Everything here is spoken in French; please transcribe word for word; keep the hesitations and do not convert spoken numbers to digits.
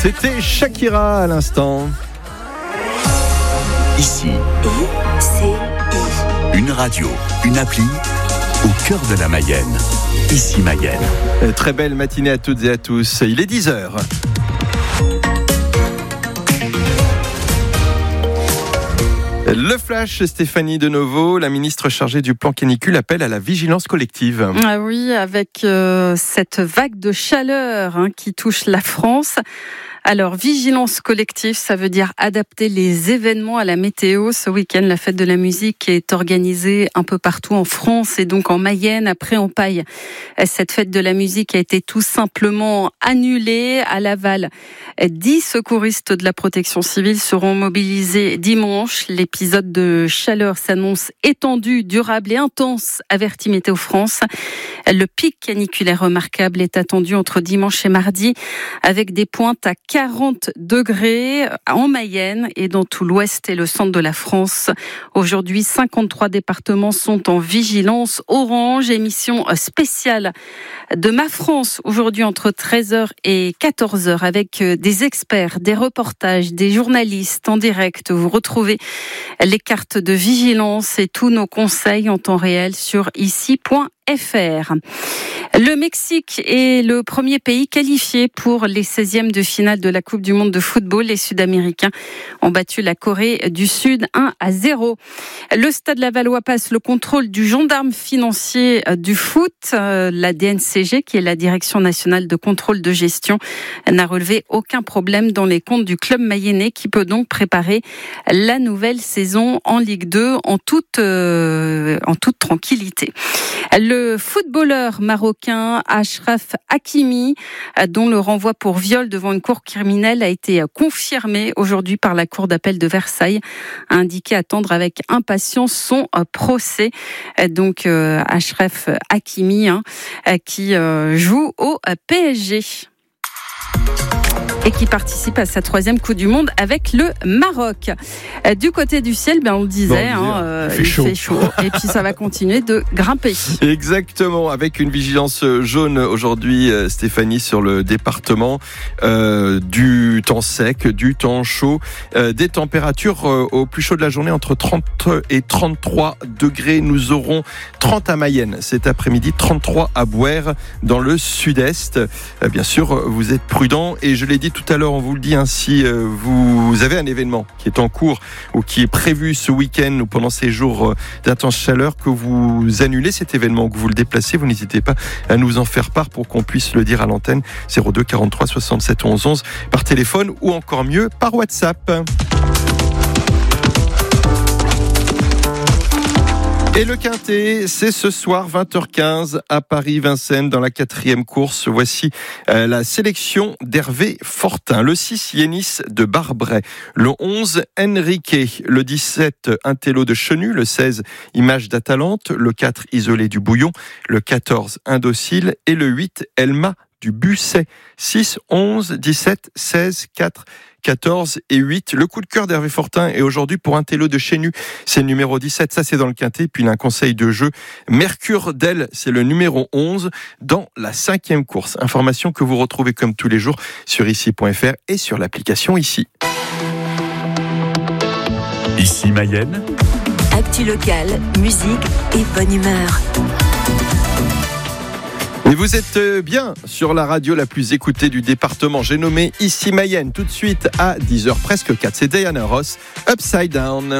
C'était Shakira à l'instant. Ici, I C I. une radio, une appli au cœur de la Mayenne. Ici Mayenne. Euh, Très belle matinée à toutes et à tous. Il est dix heures. Le flash, Stéphanie de Novo, la ministre chargée du plan canicule, appelle à la vigilance collective. Ah oui, avec euh, cette vague de chaleur hein, qui touche la France. Alors, vigilance collective, ça veut dire adapter les événements à la météo. Ce week-end, la fête de la musique est organisée un peu partout en France et donc en Mayenne, après en Paille. Cette fête de la musique a été tout simplement annulée. À Laval, dix secouristes de la protection civile seront mobilisés dimanche. L'épisode de chaleur s'annonce étendu, durable et intense, avertit Météo France. Le pic caniculaire remarquable est attendu entre dimanche et mardi, avec des pointes à quarante degrés en Mayenne et dans tout l'ouest et le centre de la France. Aujourd'hui, cinquante-trois départements sont en vigilance orange. Émission spéciale de Ma France aujourd'hui entre treize heures et quatorze heures avec des experts, des reportages, des journalistes en direct. Vous retrouvez les cartes de vigilance et tous nos conseils en temps réel sur ici point f r. Le Mexique est le premier pays qualifié pour les seizièmes de finale de la Coupe du Monde de football. Les Sud-Américains ont battu la Corée du Sud un à zéro. Le Stade Lavallois passe le contrôle du gendarme financier du foot. La D N C G, qui est la Direction nationale de contrôle de gestion, n'a relevé aucun problème dans les comptes du club mayennais qui peut donc préparer la nouvelle saison en Ligue deux en toute, euh, en toute tranquillité. Le footballeur marocain Achraf Hakimi, dont le renvoi pour viol devant une cour criminelle a été confirmé aujourd'hui par la cour d'appel de Versailles, a indiqué attendre avec impatience son procès. Donc euh, Achraf Hakimi hein, qui euh, joue au P S G. Et qui participe à sa troisième Coupe du Monde avec le Maroc. Du côté du ciel, ben on le disait, bon, hein, euh, il, fait, il chaud. fait chaud. Et puis ça va continuer de grimper. Exactement, avec une vigilance jaune aujourd'hui, Stéphanie, sur le département. Euh, du temps sec, du temps chaud, euh, des températures euh, au plus chaud de la journée entre trente et trente-trois degrés. Nous aurons trente à Mayenne cet après-midi, trente-trois à Bouers dans le sud-est. Euh, bien sûr, vous êtes prudents et je l'ai dit tout à l'heure, on vous le dit ainsi, euh, vous avez un événement qui est en cours ou qui est prévu ce week-end ou pendant ces jours d'intense chaleur, que vous annulez cet événement, que vous le déplacez, vous n'hésitez pas à nous en faire part pour qu'on puisse le dire à l'antenne. Zéro deux quarante-trois soixante-sept onze onze par téléphone ou encore mieux par WhatsApp. Et le Quintet, c'est ce soir vingt heures quinze à Paris-Vincennes dans la quatrième course. Voici euh, la sélection d'Hervé Fortin. Le six, Yénis de Barbret. Le onze, Enrique. Le dix-sept, Intello de Chenu. Le seize, Image d'Atalante. Le quatre, Isolé du Bouillon. Le quatorze, Indocile. Et le huit, Elma du Busset. six, onze, dix-sept, seize, quatre, quatorze et huit. Le coup de cœur d'Hervé Fortin est aujourd'hui pour Intello de Chenu. C'est le numéro dix-sept, ça c'est dans le Quintet. Puis il a un conseil de jeu. Mercure d'Elle, c'est le numéro onze dans la cinquième course. Information que vous retrouvez comme tous les jours sur ici point f r et sur l'application Ici. Ici Mayenne. Actu locale, musique et bonne humeur. Et vous êtes bien sur la radio la plus écoutée du département. J'ai nommé Ici Mayenne tout de suite à dix heures presque quatre. C'est Diana Ross, Upside Down.